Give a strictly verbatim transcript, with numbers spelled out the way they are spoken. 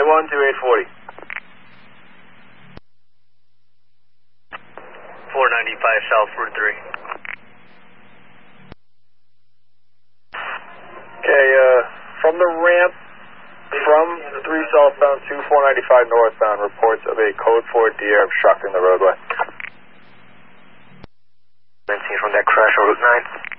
one two eight forty. four ninety-five South Route three. Okay, uh, from the ramp, from three southbound to four ninety-five northbound, reports of a code four deer obstructing the roadway. Seen from that crash on Route nine.